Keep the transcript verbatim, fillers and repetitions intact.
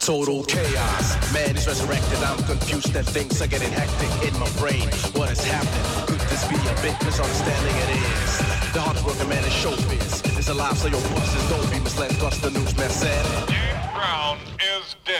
Total chaos. Man is resurrected. I'm confused and things are getting hectic in my brain. What is happening? Could this be a big misunderstanding? It is. The hardest working man is showbiz. It's alive, so your bosses don't be misled. Cause the newsman said James Brown is dead.